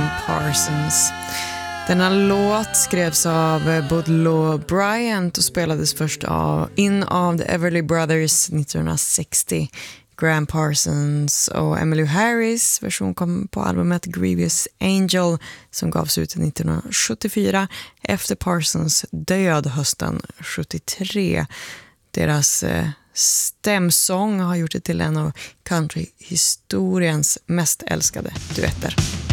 Parsons. Denna låt skrevs av Boudleaux Bryant och spelades först in av The Everly Brothers 1960. Graham Parsons och Emmylou Harris version kom på albumet Grievous Angel som gavs ut 1974 efter Parsons död hösten 73. Deras stämsång har gjort det till en av countryhistoriens mest älskade duetter.